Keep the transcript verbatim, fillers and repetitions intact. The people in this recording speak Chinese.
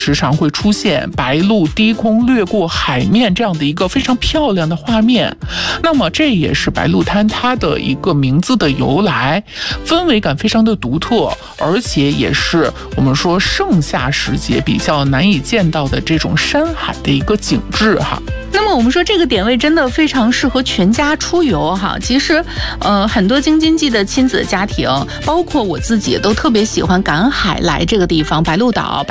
时常会出现白鹭低空掠过海面这样的一个非常漂亮的画面。那么这也是白鹭滩它的一个名字的由来，氛围感非常的独特，而且也是我们说盛夏时节比较难以见到的这种山海的一个景致哈。 那么我们说这个点位真的非常适合全家出游哈。其实呃，很多京津冀的亲子家庭，包括我自己都特别喜欢赶海来这个地方，白鹭岛